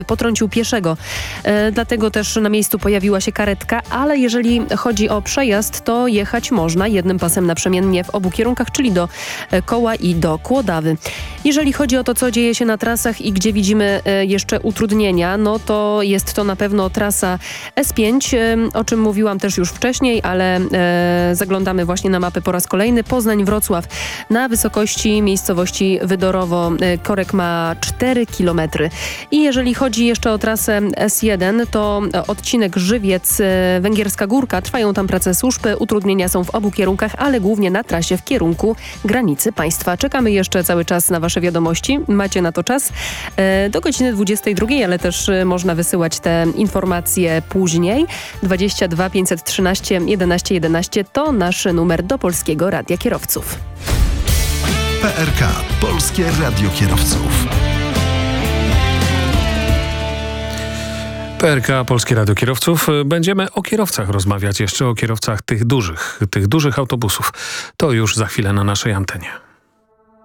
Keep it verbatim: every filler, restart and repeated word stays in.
potrącił pieszego. E, dlatego też na miejscu pojawiła się karetka, ale jeżeli chodzi o przejazd, to jechać można jednym pasem naprzemiennie w obu kierunkach, czyli do e, Koła i do Kłodawy. Jeżeli chodzi o to, co dzieje się na trasach i gdzie widzimy e, jeszcze utrudnienia, no to jest to na pewno trasa S pięć, e, o czym mówiłam też już wcześniej, ale e, zaglądamy właśnie na mapę po raz kolejny. Poznań-Wrocław na wysokości miejscowości Wydorowo e, korek ma cztery kilometry. I jeżeli chodzi jeszcze o trasę S jeden, to odcinek Żywiec-Węgierska Górka. Trwają tam prace służb. Utrudnienia są w obu kierunkach, ale głównie na trasie w kierunku granicy państwa. Czekamy jeszcze cały czas na Wasze wiadomości. Macie na to czas e, do godziny dwudziestej drugiej, ale też e, można wysyłać te informacje później. dwadzieścia dwa pięćset trzynaście jedenaście jedenaście to nasz numer do Polskiego Radia Kierowców. P R K. Polskie Radio Kierowców. P R K, Polskie Radio Kierowców. Będziemy o kierowcach rozmawiać, jeszcze o kierowcach tych dużych, tych dużych autobusów. To już za chwilę na naszej antenie.